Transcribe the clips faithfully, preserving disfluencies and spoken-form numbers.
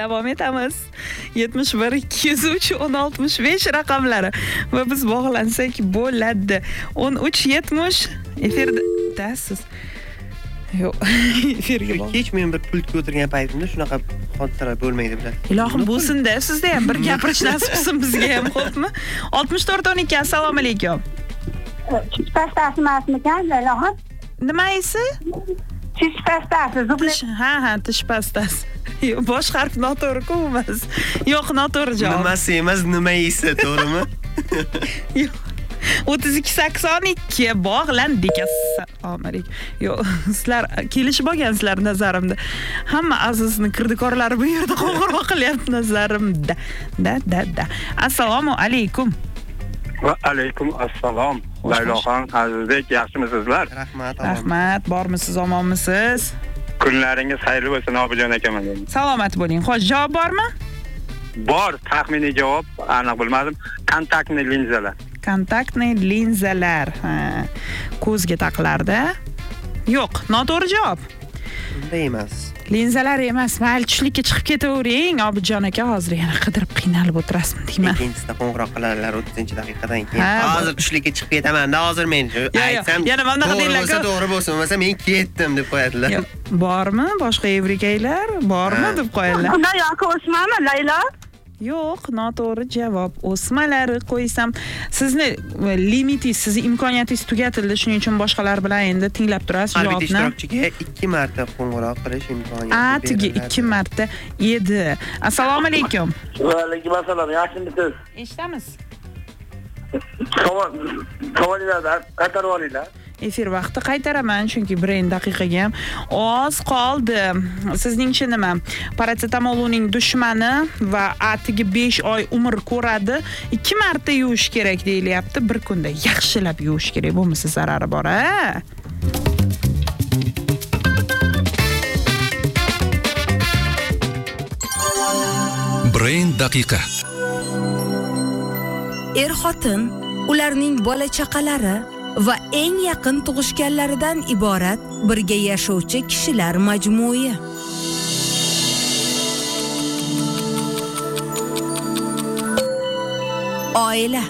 Davom etamiz. yetmish bir ikki yuz uch o'n oltmish besh raqamlari va biz bog'lansak bo'ladi. o'n uch yetmish efirdasiz. Yo'q, efirga bog'. Hech men bir pultga o'tirgan paytimda shunaqa hodisalar bo'lmaydi bilan. Ilohim bo'lsin-da, sizda ham bir gapirish nasib qilsin bizga ham, xo'pmi? oltmish to'rt o'n ikki assalomu alaykum. Siz pastasi emasmikan, Ilohim? Nima esi? Siz pastasi, zubli. Ha, ha, tish pastasi. Yo'q, bosh harf noto'g'ri-ku emas. Yo'q, noto'g'ri javob. Nimasi emas, nima esa, to'g'rimi? Yo'q. o'ttiz ikki sakson ikki bog'landik. Assalomu alaykum. Yo'q, sizlar kelishib olgansizlar nazarimda. Hamma azizning kirdikorlari bu yerda qo'ng'iroq qilyapti nazarimda. Da, da, da. Assalomu alaykum. Va alaykum assalom. Layloxon, Azizbek, yaxshimisizlar? Rahmat. Rahmat, bormisiz, omonmisiz? Kunlaringiz xayrli bo'lsin, Obijon akaman. Salomat bo'ling. Xo'sh, javob bormi? Bor, taxminiy javob, aniq bilmadim. Kontaktli linzalar. Kontaktli linzalar. Ha, ko'zga taqilarda. Yo'q, noto'g'ri javob. Bunday emas. Linzalar emas, mayli tushlikka chiqib ketavering. Obijon aka hozir yana qidirib qiynalib o'tirasizmi deyman. Ikkinchisida qo'ng'iroq qiladilar o'ttizinchi daqiqadan keyin. Ha, Hozir tushlikka chiqib ketaman. Hozir men aytsam, yana mana bunaqa deydilar-ku. Bo'lsa to'g'ri bo'lsin, bo'lmasa men ketdim deb qo'yadilar. Bormi? Boshqa evrikaylar bormi deb qo'yadilar. Unda yoki o'smami, Laylo? Yo'q, noto'g'ri javob. O'smalari qo'ysam, sizni limitingiz, sizni imkoniyatingiz tugatildi, shuning uchun boshqalar bilan endi tinglab turasiz Har bir javobni. ishtirokchiga ikki marta qo'ng'iroq qilish imkoniyati A, beriladi. tigi ikki marta edi. Assalomu alaykum. Va alaykum assalom. Yaxshimisiz? Eshitamiz. Savol, savolingizdan qaytarib olinglar. Efir vaqti qaytaraman, chunki birin daqiqaga ham oz qoldi. Sizning-chi nima? Paracetamolning dushmani va atigi besh oy umr ko'radi. ikki marta yuvish kerak deyilyapti. Bir kunda yaxshilab yuvish kerak, bo'lmasa zarari bor, a? Brain daqiqa. Er-xotin, ularning bola-chaqalari va eng yaqin tug'ishganlaridan iborat birga yashovchi kishilar majmui. Oila.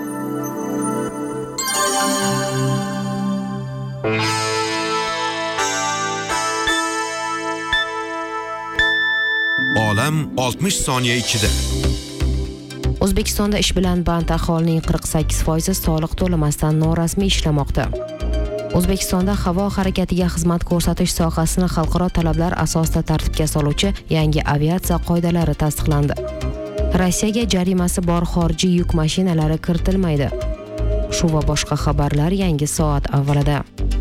Olam oltmish soniya ichida. O'zbekistonda ish bilan band aholining qirq sakkiz foizi soliq to'lamasdan norasmiy ishlamoqda. O'zbekistonda havo harakatiga xizmat ko'rsatish sohasini xalqaro talablar asosida tartibga soluvchi yangi aviatsiya qoidalari tasdiqlandi. Rossiyaga jarimasi bor xorijiy yuk mashinalari kiritilmaydi. Shu va boshqa xabarlar yangi soat avvalida.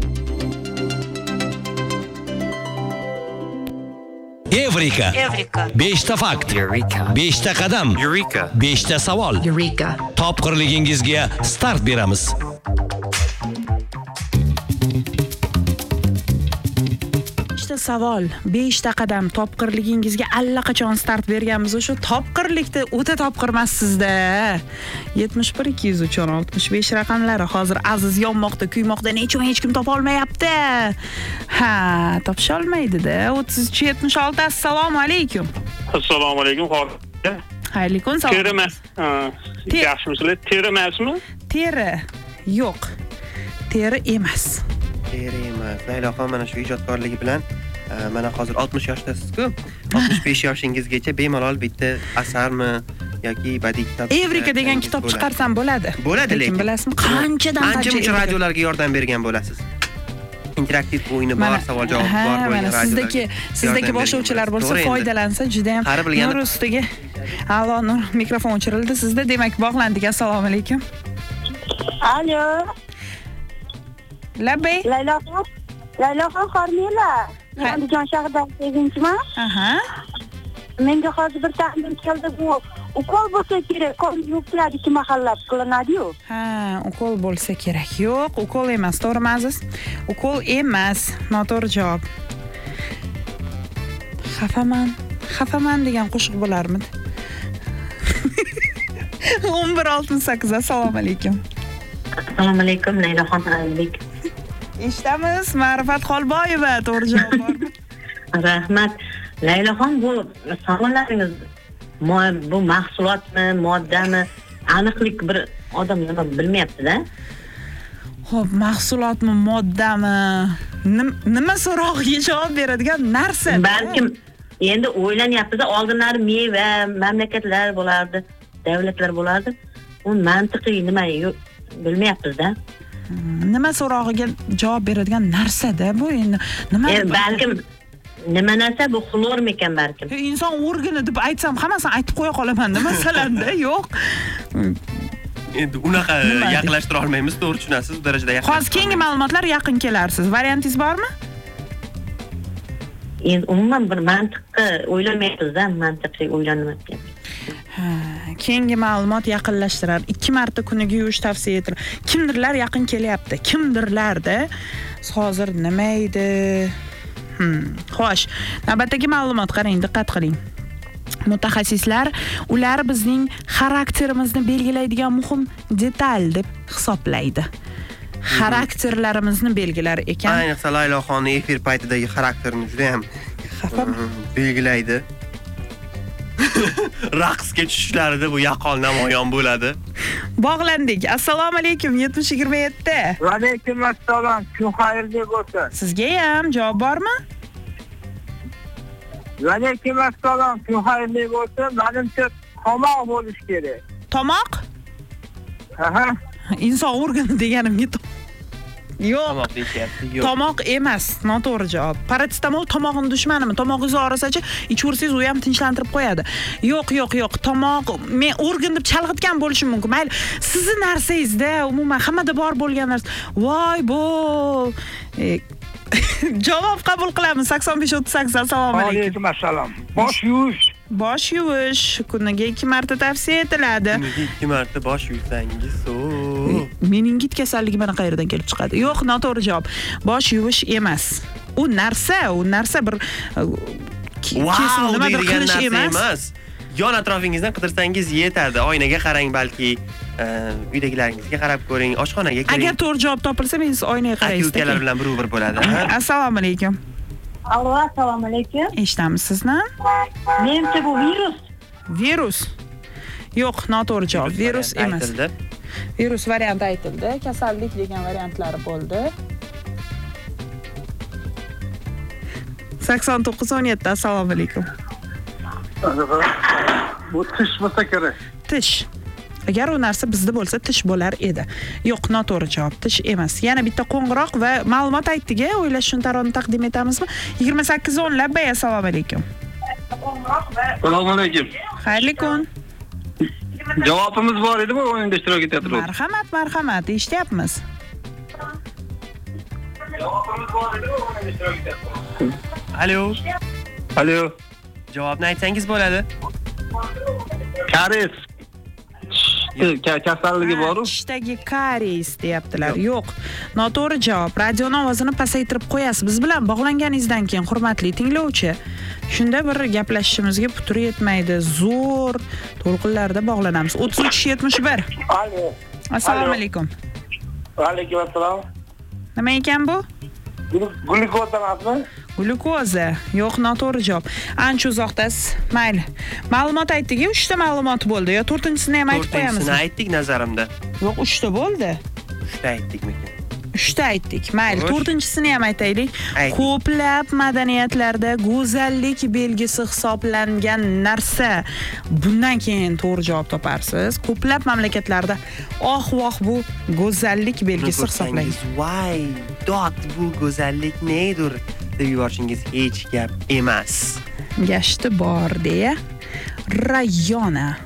Evrika. besh ta fakt. besh ta qadam. besh ta savol. Topqirligingizga start beramiz. besh ta savol, besh ta qadam. Topqirligingizga allaqachon start berganmiz. O'sha topqirlikda o'ta topqirmassizda. yetmish bir ikki yuz uch o'n oltmish besh raqamlari hozir aziz yonmoqda, kuymoqda, nechun hech kim topa olmayapti. Ha, topisha olmaydi-da. o'ttiz uch yetmish olti assalomu alaykum. Assalomu alaykum. Alaykum salom. Terimi? Yaxshimisizlar? Teri emasmi? Teri. Yo'q. Teri emas. Teri emas. Layloxon mana shu ijodkorligi bilan mana hozir oltmish yoshdasiz-ku. oltmish besh yoshingizgacha bemalol bitta asarmi yoki badiiy kitob. Evrika degan kitob chiqarsam bo'ladi. Bo'ladi, lekin bilasizmi, qanchadan qancha qancha radiolarga yordam bergan bo'lasiz. Interaktiv o'yini bor, savol javob bor bo'lgan radiolar. Sizdagi sizdagi boshlovchilar bo'lsa foydalansa juda ham nur ustiga. A'lo, nur mikrofon o'chirildi. Sizda demak bog'landik. Assalomu alaykum. Alo. Labbay. Layloxon. Layloxon Xormiylar. Andijon shahridan kelganchiman. Aha. Menga hozir bir taxmin keldi, bu ukol bo'lsa kerak, kompyuterlar ikki mahallab qilinadi-yu. Ha, ukol bo'lsa kerak. Yo'q, ukol emas, to'g'rimi Aziz? Ukol emas, noto'g'ri javob. Xafaman, xafaman degan qo'shiq bo'larmidi? o'n bir oltmish sakkiz assalomu alaykum. Assalomu alaykum, Layloxon Azizbek. Eshitamiz, Ma'rifat Xolboyeva, to'g'ri javob bormi? Rahmat. Laylaxon, bu savollaringiz bu mahsulotmi, moddami, aniqlik bir odam nima bilmayapti-da. Xo'p, mahsulotmi, moddami, nima so'rog'iga javob beradigan narsa. Balkim endi o'ylanyapti-da, oldinlari meva, mamlakatlar bo'lardi, davlatlar bo'lardi. U mantiqiy nima bilmayapmiz-da. Nima so'rog'iga javob beradigan narsa-da bu endi. Nima? Balkim nima narsa bu xlormi ekan balkim. Inson organi deb aytsam, hammasini aytib qo'ya qolaman-da, masalanda, yo'q. Endi unaqa yaqinlashtira olmaymiz, to'g'ri tushunasiz, bu darajada yaqin. Hozir keyingi ma'lumotlar yaqin kelarsiz. Variantingiz bormi? Endi umuman bir mantiqqa o'ylamayapmiz-da, mantiqiy o'ylanmayapti. Ha, keyingi ma'lumot yaqinlashtirar. ikki marta kuniga yuvish tavsiya etiladi. Kimdirlar yaqin kelyapti. Kimdirlarda hozir nima edi? Hmm, xo'sh. Navbatdagi ma'lumot qarang, diqqat qiling. Mutaxassislar ular bizning xarakterimizni belgilaydigan muhim detal deb hisoblaydi. Xarakterlarimizni belgilar ekan. Ayniqsa Layloxonning efir paytidagi xarakterini juda ham belgilaydi. Raqsga tushishlarida bu yaqqol namoyon bo'ladi. Bog'landik. Assalomu alaykum yetmish yigirma yetti. Va alaykum assalom. Kun xayrli bo'lsin. Sizga ham javob bormi? Va alaykum assalom. Kun xayrli bo'lsin. Menimcha tomoq bo'lish kerak. Tomoq? Aha. Inson organi deganimga yo'q. Tomoq deyapti, yo'q. Tomoq emas, noto'g'ri javob. Paracetamol tomoqning dushmanimi? Tomog'ingizni og'risachi, ichaversangiz u ham tinchlantirib qo'yadi. Yo'q, yo'q, yo'q. Tomoq men organ deb chalg'itgan bo'lishim mumkin. Mayli, sizni narsangizda umuman hammada bor bo'lgan narsa. Voy, bu javob qabul qilamiz. sakson besh o'ttiz sakkiz. Assalomu alaykum. Alaykum assalom. Bosh yuvish. Bosh yuvish kuniga ikki marta tavsiya etiladi. Kuniga ikki marta bosh yuvsangiz, o. Meningit kasalligi mana qayerdan kelib chiqadi? Yo'q, noto'g'ri javob. Bosh yuvish emas. U narsa, u narsa bir kesin nimadir qilish emas. Yon atrofingizdan qidirsangiz yetadi. Oynaga qarang, balki uydagilaringizga qarab ko'ring, oshxonaga kiring. Agar to'g'ri javob topilsa, men siz oynaga qaraysiz. Aka-ukalar bilan bir-bir bo'ladi. Assalomu alaykum. Allo, assalomu alaykum. Eshitamiz sizni? Menimcha bu virus. Virus. Yo'q, noto'g'ri javob. Virus emas. Virus varianti aytildi. Kasallik degan variantlari bo'ldi. sakson to'qqiz o'n yetti. Assalomu alaykum. Bu tish bo'lsa kerak. Tish. Agar u narsa bizda bo'lsa tish bo'lar edi. Yo'q, noto'g'ri javob. Tish emas. Yana bitta qo'ng'iroq va ma'lumot aytdik-a, o'ylash uchun taronni taqdim etamizmi? yigirma sakkiz o'n labbay. Assalomu alaykum. Assalomu alaykum. Xayrli kun. Javobimiz bor edi-mi? O'yinda ishtirok etyapmiz. Marhamat, marhamat. Eshityapmiz. Javobimiz bor edi-mi? O'yinda ishtirok etyapmiz. Alo. Alo. Javobni aytsangiz bo'ladi. Karies. Kasalligi bor-ku. Tishdagi karies deyaptilar. Yo'q. Noto'g'ri javob. Radioning ovozini pasaytirib qo'yasiz. Biz bilan bog'langaningizdan keyin, hurmatli tinglovchi, shunda bir gaplashishimizga putur yetmaydi. Zo'r to'lqinlarda bog'lanamiz. o'ttiz uch yetmish bir. Alo. Assalomu alaykum. Va alaykum assalom. Nima ekan bu? Glukoza emasmi? Glukoza. Yo'q, noto'g'ri javob. Ancha uzoqdasiz. Mayli. Ma'lumot aytdik-ku, uchta ma'lumot bo'ldi. Yo to'rtinchisini ham aytib qo'yamiz. to'rtinchisini aytdik nazarimda. Yo'q, uchta bo'ldi. uchta aytdikmi-ki? uchta aytdik. Mayli, to'rtinchisini ham aytaylik. Ko'plab madaniyatlarda go'zallik belgisi hisoblangan narsa. Bundan keyin to'g'ri javob toparsiz. Ko'plab mamlakatlarda oh-voh bu go'zallik belgisi hisoblangan. Voy, dot bu go'zallik nedir deb yuborishingiz hech gap emas. Gashti bor deya Rayona